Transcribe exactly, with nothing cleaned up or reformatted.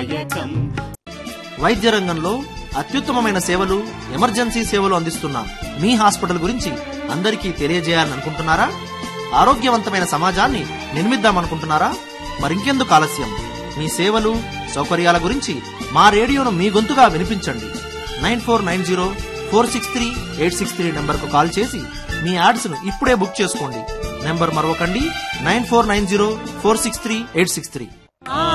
దాయకం. వైద్య రంగంలో అత్యుత్తమమైన సేవలు, ఎమర్జెన్సీ సేవలు అందిస్తున్న మీ హాస్పిటల్ గురించి అందరికీ తెలియజేయాలని అనుకుంటున్నారా? ఆరోగ్యవంతమైన సమాజాన్ని నిర్మిద్దామనుకుంటున్నారా? మరింకెందుకు ఆలస్యం? మీ సేవలు, సౌకర్యాల గురించి మా రేడియోను మీ గొంతుగా వినిపించండి. Nine four nine zero four six three eight six three number కు కాల్ చేసి మీ యాడ్స్ ను ఇప్పుడే బుక్ చేసుకోండి. Number మరొకండి, nine four nine zero four six three eight six three.